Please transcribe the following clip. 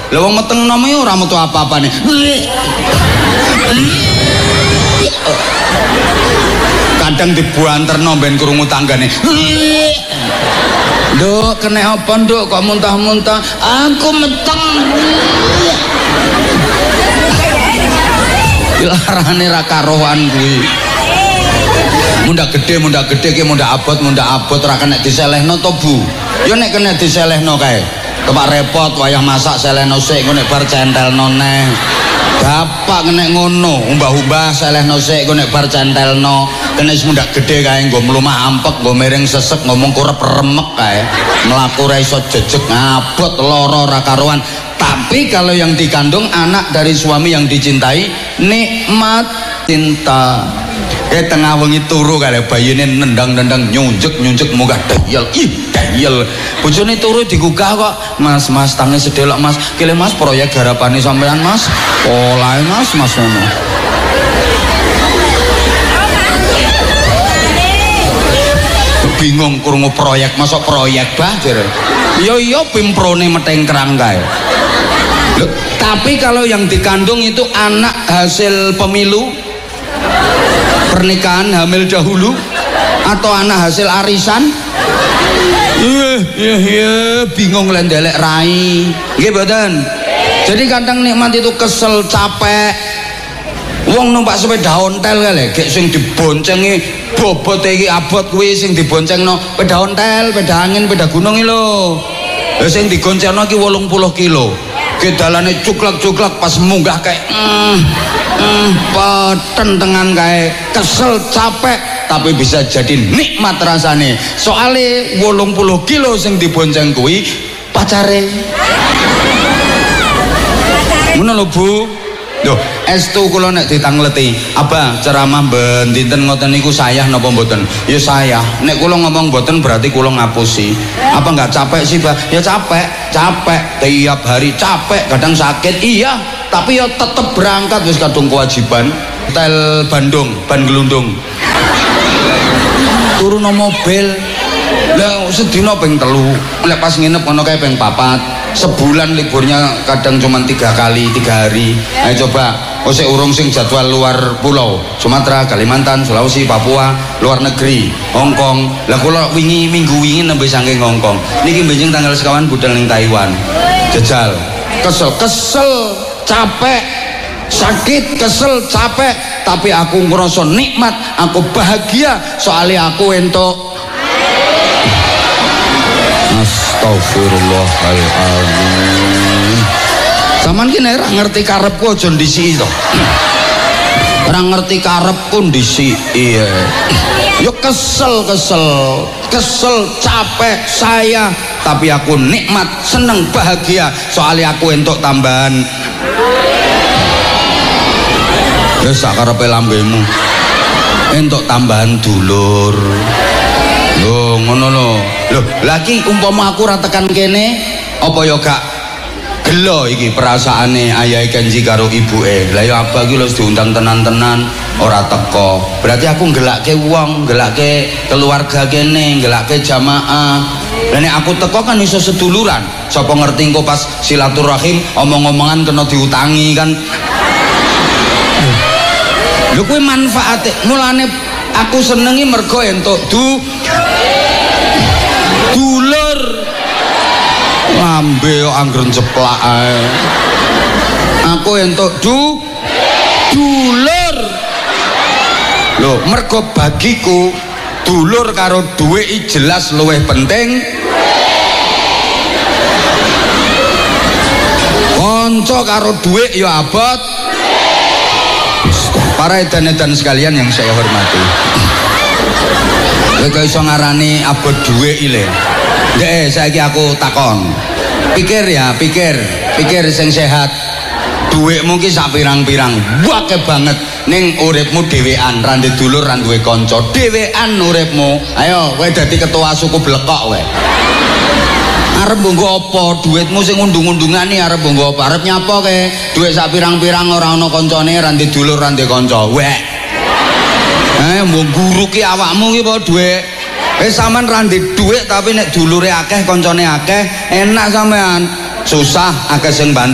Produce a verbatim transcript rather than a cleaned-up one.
Lah wong meteng nom iki ora metu apa-apane. Kadang dibuanterno ben krungu tanggane. Nduk, kena apa nduk kok muntah-muntah? Aku meteng. Dilarane ra karuan kuwi. Munda gede, munda gede ki munda abot, munda abot ora kena diselehno to, Bu. Ya nek kena diselehno kae. Tepak repot wayah masak selehno sik, nek bar centelno neh. Bapak nek ngono, umbah-umbah selehno sik, nek bar centelno. Kena wis mundak gede kae nggo mlumah ampek, nggo miring sesek, ngomong kurep remek kae. Mlaku ra iso jejeg, ngabot lara ra karuan. Tapi kalau yang dikandung anak dari suami yang dicintai, nikmat cinta. Kayak tengah wengi turu kali bayine nendang-nendang nyunjuk-nyunjuk muka dayel, ih dayel. Bojone turu digugah kok, Mas, Mas tangi sedelok Mas, kile Mas proyek garapane sampean Mas, olahe Mas, Mas ngono. Bingung krungu proyek, masuk proyek bah jare. Iya iya pimprone metengkrang kae. Loh, tapi kalau yang dikandung itu anak hasil pemilu, pernikahan hamil dahulu, atau anak hasil arisan, iya iya iya bingung lendelek rai, nggih mboten. Jadi kadang nikmat itu kesel, capek. Wong numpak sepeda ontel kali, gek sing diboncengi bobot iki abot kuwi sing diboncengno sepeda ontel, sepeda angin, sepeda gunung iki lho. Lah sing digoncengno iki wolung puluh kilo. Ke dalane cuklak-cuklak pas munggah kayak mm, mm, peten tengan kayak kesel capek tapi bisa jadi nikmat rasane soalnya wolung puluh kilo sing dibonceng kuwi pacare ngono lho Bu. Loh, estu kula nek ditangleti, Abah ceramah ben dinten ngoten niku sayah napa mboten? Ya sayah. Nek kula ngomong mboten berarti kula ngapusi. Apa enggak capek sih, Bah? Ya capek, capek. Tiap hari capek, kadang sakit. Iya, tapi ya tetep berangkat wis kadung kewajiban. Hotel Bandung, Ban Gelundung. Turun mobil. Lah sedina ping telu. Lek pas nginep ngono kae ping papat. Sebulan liburnya kadang cuma tiga kali tiga hari. Ayo coba osek urung sing jadwal luar pulau, Sumatera, Kalimantan, Sulawesi, Papua, luar negeri, Hongkong. Lah kula wingi minggu wingi nembe saking Hongkong niki benjing tanggal sekawan budal ning Taiwan jajal. Kesel kesel capek sakit kesel capek tapi aku ngerasa nikmat, aku bahagia soalnya aku entuk. Astagfirullahaladzim. Zaman kini ora ngerti karepku aja ndisiki to. Ora ngerti karepku ndisiki. Iya. Yo kesel kesel, kesel capek saya, tapi aku nikmat, seneng, bahagia soalnya aku entuk tambahan. Ya sak karepe lambemu. Entuk tambahan dulur. Loh ngono lho. Loh lagi umpama aku ra tekan kene apa ya gak gelo iki perasaane ayahe Kenji karo ibuke. Lah ya abah iki lho diundang tenan-tenan ora teko. Berarti aku nggelake wong, nggelake keluarga kene, nggelake jamaah. Lah nek aku teko kan iso seduluran. Sapa ngerti engko pas silaturahim omong-omongan kena diutangi kan. Lho kuwi manfaate. Mulane aku senengi mergo entuk du dulur lambe yo anggeren ceplak ae. Aku entuk du dulur. Lho, mergo bagiku dulur karo dhuwit jelas luwih penting. Kanca karo dhuwit yo abot. Para edan-edan sekalian yang saya hormati. Kowe iso ngarani abot dhuwit ile. Ndek saiki aku takon. Pikir ya, pikir, pikir sing sehat. Dhuwitmu ki sak pirang-pirang, wake banget ning uripmu dhewean, ra ndek dulur, ra duwe kanca. Dhewean uripmu. Ayo kowe dadi ketua suku blekok kowe. Arep nggo apa? Dhuwitmu sing undung-undungane arep nggo apa? Arep nyapa kowe? Dhuwit sak pirang-pirang ora ana kancane, ra ndek dulur, ra ndek kanca. Wek. Eh mbok guru ki awakmu ki apa dhuwit? Eh sampean ra ndek dhuwit tapi nek dulure akeh kancane akeh enak sampean. Susah akeh sing bantu.